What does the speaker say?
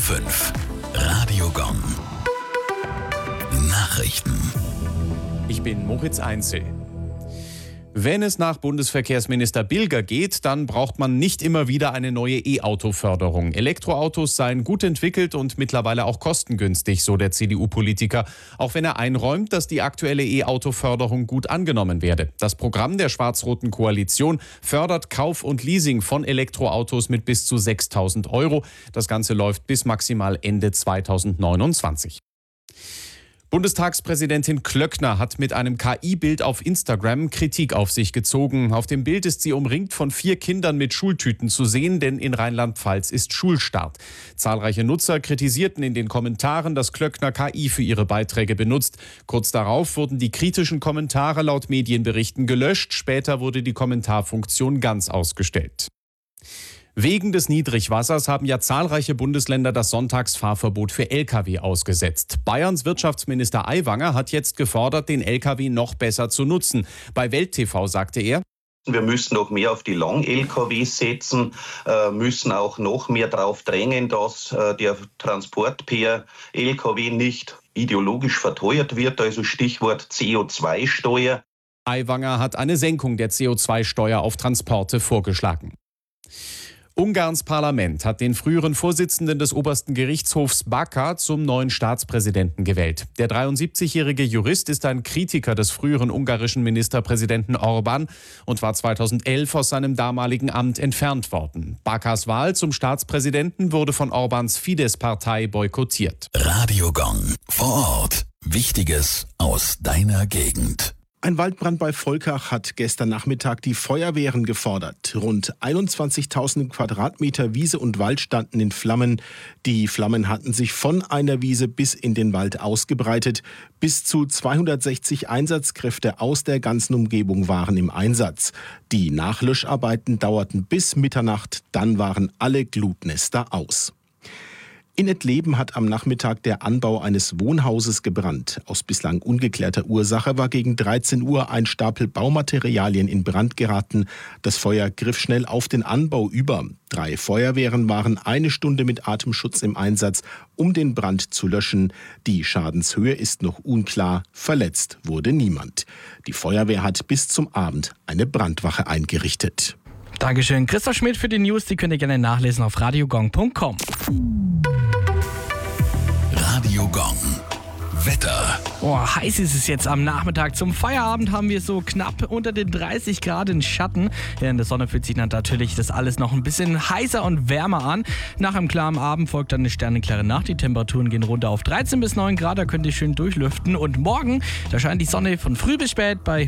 5. Radio Gong. Nachrichten. Ich bin Moritz Einzel. Wenn es nach Bundesverkehrsminister Bilger geht, dann braucht man nicht immer wieder eine neue E-Auto-Förderung. Elektroautos seien gut entwickelt und mittlerweile auch kostengünstig, so der CDU-Politiker. Auch wenn er einräumt, dass die aktuelle E-Auto-Förderung gut angenommen werde. Das Programm der schwarz-roten Koalition fördert Kauf und Leasing von Elektroautos mit bis zu 6.000 €. Das Ganze läuft bis maximal Ende 2029. Bundestagspräsidentin Klöckner hat mit einem KI-Bild auf Instagram Kritik auf sich gezogen. Auf dem Bild ist sie umringt von 4 Kindern mit Schultüten zu sehen, denn in Rheinland-Pfalz ist Schulstart. Zahlreiche Nutzer kritisierten in den Kommentaren, dass Klöckner KI für ihre Beiträge benutzt. Kurz darauf wurden die kritischen Kommentare laut Medienberichten gelöscht. Später wurde die Kommentarfunktion ganz ausgestellt. Wegen des Niedrigwassers haben ja zahlreiche Bundesländer das Sonntagsfahrverbot für Lkw ausgesetzt. Bayerns Wirtschaftsminister Aiwanger hat jetzt gefordert, den Lkw noch besser zu nutzen. Bei Welt TV sagte er: Wir müssen noch mehr auf die Lang-LKWs setzen, müssen auch noch mehr darauf drängen, dass der Transport per Lkw nicht ideologisch verteuert wird, also Stichwort CO2-Steuer. Aiwanger hat eine Senkung der CO2-Steuer auf Transporte vorgeschlagen. Ungarns Parlament hat den früheren Vorsitzenden des obersten Gerichtshofs Baka zum neuen Staatspräsidenten gewählt. Der 73-jährige Jurist ist ein Kritiker des früheren ungarischen Ministerpräsidenten Orbán und war 2011 aus seinem damaligen Amt entfernt worden. Bakas Wahl zum Staatspräsidenten wurde von Orbáns Fidesz-Partei boykottiert. Radio Gong. Vor Ort. Wichtiges aus deiner Gegend. Ein Waldbrand bei Volkach hat gestern Nachmittag die Feuerwehren gefordert. Rund 21.000 Quadratmeter Wiese und Wald standen in Flammen. Die Flammen hatten sich von einer Wiese bis in den Wald ausgebreitet. Bis zu 260 Einsatzkräfte aus der ganzen Umgebung waren im Einsatz. Die Nachlöscharbeiten dauerten bis Mitternacht, dann waren alle Glutnester aus. In Ettleben hat am Nachmittag der Anbau eines Wohnhauses gebrannt. Aus bislang ungeklärter Ursache war gegen 13 Uhr ein Stapel Baumaterialien in Brand geraten. Das Feuer griff schnell auf den Anbau über. 3 Feuerwehren waren 1 Stunde mit Atemschutz im Einsatz, um den Brand zu löschen. Die Schadenshöhe ist noch unklar. Verletzt wurde niemand. Die Feuerwehr hat bis zum Abend eine Brandwache eingerichtet. Dankeschön, Christoph Schmidt für die News. Die könnt ihr gerne nachlesen auf radiogong.com. Radio Gong. Wetter. Heiß ist es jetzt am Nachmittag. Zum Feierabend haben wir so knapp unter den 30 Grad in Schatten. Ja, in der Sonne fühlt sich dann natürlich das alles noch ein bisschen heißer und wärmer an. Nach einem klaren Abend folgt dann eine sternenklare Nacht. Die Temperaturen gehen runter auf 13 bis 9 Grad. Da könnt ihr schön durchlüften. Und morgen, da scheint die Sonne von früh bis spät bei